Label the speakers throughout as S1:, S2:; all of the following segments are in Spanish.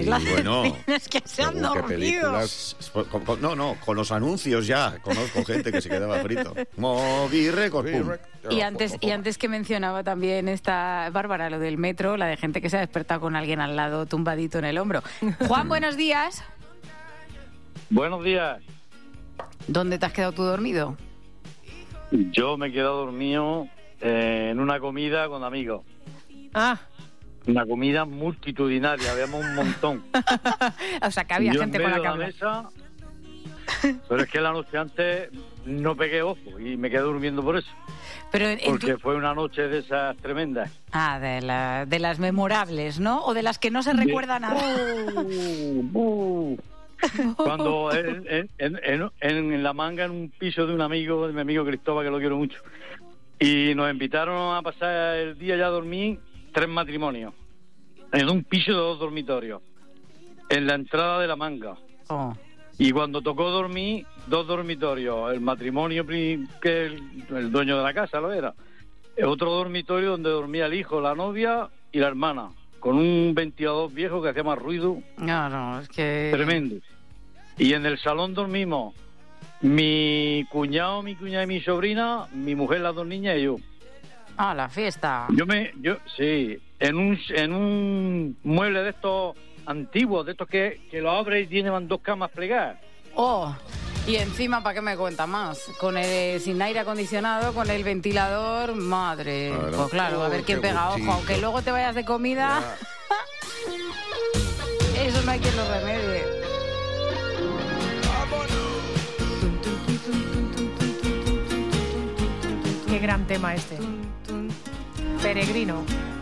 S1: las
S2: bueno,
S1: de cines que se han dormido.
S2: Con los anuncios ya. Conozco gente que se quedaba frito. Moby Record, pum.
S1: Y antes que mencionaba también esta Bárbara, lo del metro, la de gente que se ha despertado con alguien al lado tumbadito en el hombro. Juan, buenos días.
S3: Buenos días.
S1: ¿Dónde te has quedado tú dormido?
S3: Yo me he quedado dormido en una comida con amigos.
S4: Ah.
S3: Una comida multitudinaria, habíamos un montón.
S1: O sea, que había
S3: yo
S1: gente
S3: en
S1: con la
S3: medio de
S1: cabeza.
S3: Mesa, pero es que la noche antes no pegué ojo y me quedé durmiendo por eso.
S1: Pero
S3: porque fue una noche de esas tremendas.
S1: Ah, de las memorables, ¿no? O de las que no se recuerda nada.
S3: Cuando en La Manga, en un piso de un amigo, de mi amigo Cristóbal, que lo quiero mucho, y nos invitaron a pasar el día ya a dormir 3 matrimonios en un piso de 2 dormitorios en la entrada de La Manga. Y cuando tocó dormir 2 dormitorios, el matrimonio que el dueño de la casa lo era, otro dormitorio donde dormía el hijo, la novia y la hermana, con un ventilador viejo que hacía más ruido.
S1: No, es que...
S3: Tremendo. Y en el salón dormimos mi cuñado, mi cuñada y mi sobrina, mi mujer, las 2 niñas y yo.
S1: Ah, la fiesta.
S3: Sí, en un mueble de estos antiguos, de estos que lo abres y tienen 2 camas plegadas.
S1: Oh, y encima, ¿para qué me cuenta más? Sin aire acondicionado, con el ventilador, madre.
S2: Claro.
S1: Pues claro, a ver quién pega ojo. Aunque luego te vayas de comida, eso no hay quien lo remedie.
S4: Qué gran tema este. Peregrino.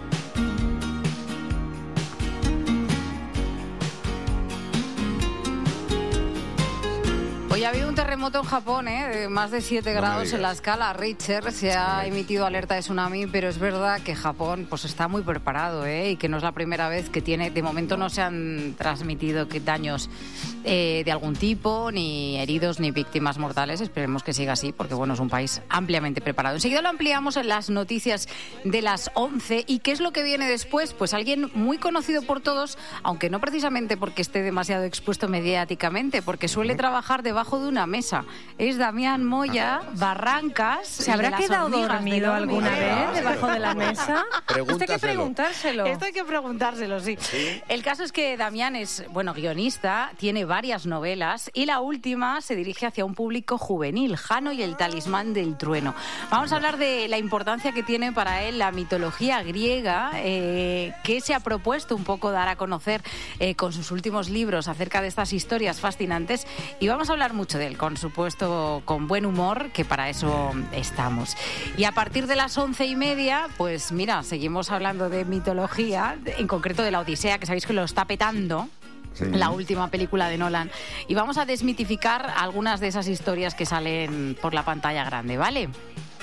S1: Hoy ha habido un terremoto en Japón, de más de 7 grados en la escala Richter. Se ha emitido alerta de tsunami, pero es verdad que Japón pues está muy preparado, y que no es la primera vez que tiene. De momento no se han transmitido daños de algún tipo, ni heridos, ni víctimas mortales. Esperemos que siga así, porque bueno, es un país ampliamente preparado. Enseguida lo ampliamos en las noticias de las 11. ¿Y qué es lo que viene después? Pues alguien muy conocido por todos, aunque no precisamente porque esté demasiado expuesto mediáticamente, porque suele trabajar debajo de una mesa. Es Damián Moya, Barrancas.
S4: ¿Se habrá quedado dormido alguna vez debajo de la mesa? Esto hay que preguntárselo.
S1: Esto hay que preguntárselo, sí. El caso es que Damián es, guionista, tiene varias novelas y la última se dirige hacia un público juvenil, Jano y el talismán del trueno. Vamos a hablar de la importancia que tiene para él la mitología griega, que se ha propuesto un poco dar a conocer con sus últimos libros acerca de estas historias fascinantes, y vamos a hablar mucho de él, con supuesto con buen humor, que para eso estamos. Y a partir de las 11:30, pues mira, seguimos hablando de mitología, en concreto de la Odisea, que sabéis que lo está petando. Sí. La última película de Nolan. Y vamos a desmitificar algunas de esas historias que salen por la pantalla grande, ¿vale?